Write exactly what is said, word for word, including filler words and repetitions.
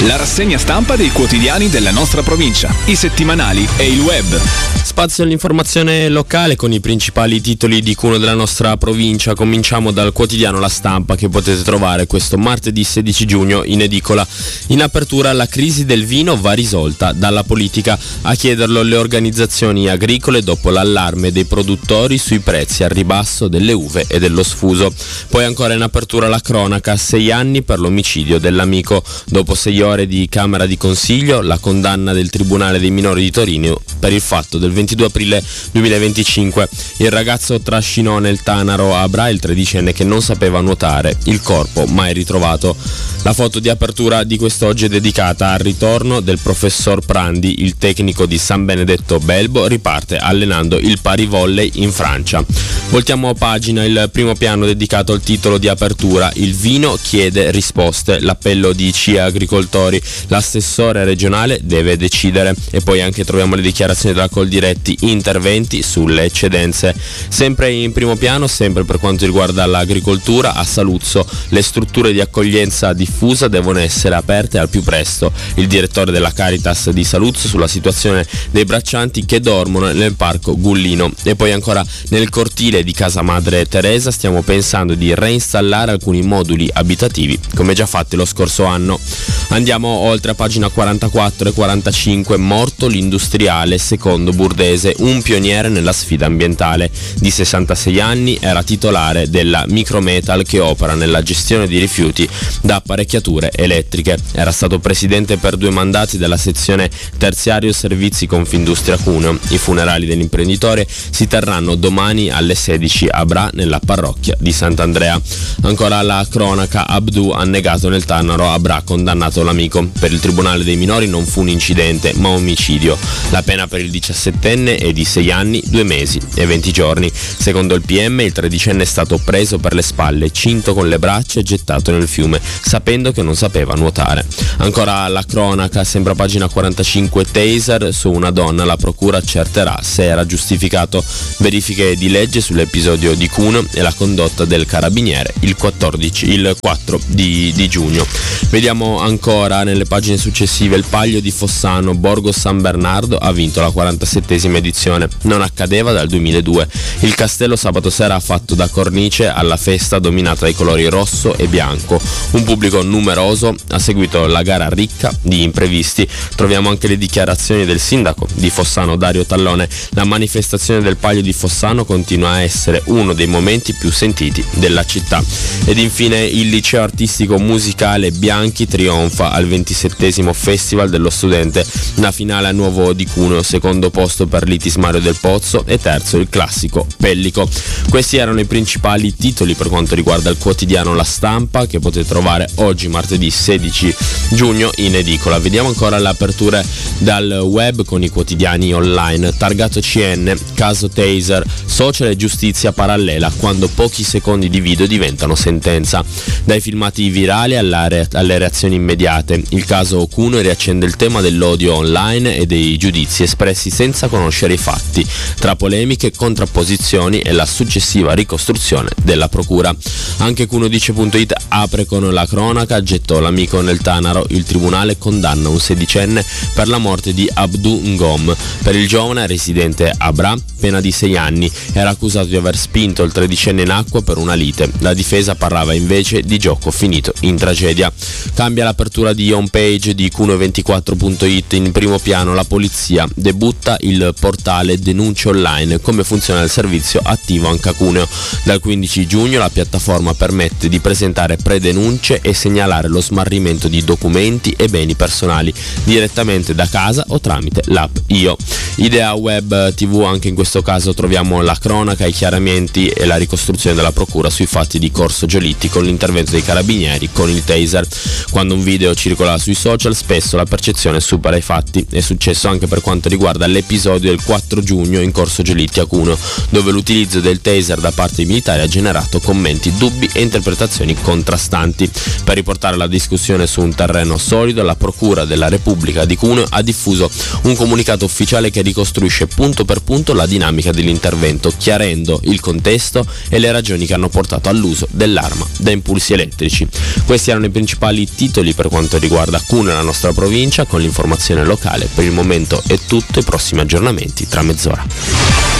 La rassegna stampa dei quotidiani della nostra provincia, i settimanali e il web. Spazio all'informazione locale con i principali titoli di Cuneo della nostra provincia. Cominciamo dal quotidiano La Stampa, che potete trovare questo martedì sedici giugno in edicola. In apertura, la crisi del vino va risolta, dalla politica a chiederlo le organizzazioni agricole dopo l'allarme dei produttori sui prezzi al ribasso delle uve e dello sfuso. Poi ancora in apertura la cronaca, sei anni per l'omicidio dell'amico. Dopo sei ore di Camera di Consiglio, la condanna del Tribunale dei minori di Torino per il fatto del ventidue aprile duemilaventicinque. Il ragazzo trascinò nel Tanaro Abra il tredicenne che non sapeva nuotare, il corpo mai ritrovato. La foto di apertura di quest'oggi è dedicata al ritorno del professor Prandi. Il tecnico di San Benedetto Belbo riparte allenando il parivolley in Francia. Voltiamo pagina, il primo piano dedicato al titolo di apertura, il vino chiede risposte, l'appello di C I A Agricoltori, l'assessore regionale deve decidere. E poi anche troviamo le dichiarazioni della Coldiretti, interventi sulle eccedenze. Sempre in primo piano, sempre per quanto riguarda l'agricoltura, a Saluzzo le strutture di accoglienza diffusa devono essere aperte al più presto. Il direttore della Caritas di Saluzzo sulla situazione dei braccianti che dormono nel parco Gullino. E poi ancora nel cortile di Casa Madre Teresa stiamo pensando di reinstallare alcuni moduli abitativi come già fatti lo scorso anno. Andiamo oltre a pagina quarantaquattro e quarantacinque, morto l'industriale secondo Burdese, un pioniere nella sfida ambientale. Di sessantasei anni, era titolare della Micrometal che opera nella gestione di rifiuti da apparecchiature elettriche. Era stato presidente per due mandati della sezione terziario servizi Confindustria Cuneo. I funerali dell'imprenditore si terranno domani alle sedici a Bra nella parrocchia di Sant'Andrea. Ancora la cronaca, Abdu annegato nel Tanaro a Bra, condannato l'amico. Per il Tribunale dei minori non fu un incidente ma omicidio. La pena per il diciassettenne è di sei anni, due mesi e venti giorni. Secondo il P M il tredicenne è stato preso per le spalle, cinto con le braccia e gettato nel fiume, sapendo che non sapeva nuotare. Ancora la cronaca, sempre a pagina quarantacinque, taser su una donna, la procura accerterà se era giustificato. Verifiche di legge sull'episodio di Cuneo e la condotta del carabiniere il quattordici, il quattro di, di giugno. Vediamo ancora nelle pagine successive il Palio di Fossano, Borgo San Bernardo ha vinto la quarantasettesima edizione, non accadeva dal duemiladue. Il castello sabato sera ha fatto da cornice alla festa dominata dai colori rosso e bianco. Un pubblico numeroso, ha seguito la gara ricca di imprevisti. Troviamo anche le dichiarazioni del sindaco di Fossano Dario Tallone. La manifestazione del Palio di Fossano continua a essere uno dei momenti più sentiti della città. Ed infine il liceo artistico musicale Bianchi trionfa al ventisettesimo Festival dello Studente. La finale a Nuovo di Cuneo, secondo posto per l'Itis Mario del Pozzo e terzo il classico Pellico. Questi erano i principali titoli per quanto riguarda il quotidiano La Stampa, che potete trovare oggi martedì sedici giugno in edicola. Vediamo ancora le aperture dal web con i quotidiani online. Targato C N, caso taser, social e giustizia parallela quando pochi secondi di video diventano sentenza. Dai filmati virali alla re- alle reazioni immediate, il caso Cuneo riaccende il tema dell'odio online e dei giudizi espressi senza conoscere i fatti, tra polemiche, contrapposizioni e la successiva ricostruzione della procura. Anche Cuneo-Dice punto it apre con la cronaca, gettò l'amico nel Tanaro, il tribunale condanna un sedicenne per la morte di Abdu Ngom. Per il giovane residente a Bra, pena di sei anni, era accusato di aver spinto il tredicenne in acqua per una lite. La difesa parlava invece di gioco finito in tragedia. Cambia l'apertura di home page di Cuneo ventiquattro punto it, in primo piano la polizia, debutta il portale Denunce Online, come funziona il servizio attivo anche a Cuneo. Dal quindici giugno la piattaforma permette di presentare predenunce e segnalare lo smarrimento di documenti e beni personali direttamente da casa o tramite l'app Io. Idea Web tivù, anche in questo caso troviamo la cronaca, i chiarimenti e la ricostruzione della procura sui fatti di Corso Giolitti con l'intervento dei carabinieri con il taser. Quando un video circola sui social spesso la percezione supera i fatti. È successo anche per quanto riguarda l'episodio del quattro giugno in Corso Giolitti a Cuneo, dove l'utilizzo del taser da parte dei militari ha generato commenti, dubbi e interpretazioni contrastanti. Per riportare la discussione su un terreno solido, la Procura della Repubblica di Cuneo ha diffuso un comunicato ufficiale che ricostruisce punto per punto la dinamica dell'intervento, chiarendo il contesto e le ragioni che hanno portato all'uso dell'arma da impulsi elettrici. Questi erano i principali titoli per quanto riguarda Cuneo e la nostra provincia con l'informazione locale. Per il momento è tutto, i prossimi aggiornamenti tra mezz'ora.